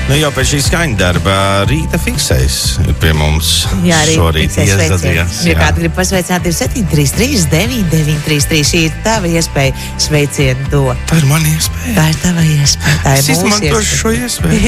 Nu, jau pēc šī skaņa darba rīta fiksēs pie mums. Jā, šorīt iezadījās. Ja kāds grib pasveicināt, ir 733 9933. Šī ir tava iespēja sveicienu dot. Tā ir mana iespēja. Tā ir tava iespēja. Tā ir Es mūsu izmantošu iespēja. šo iespēju.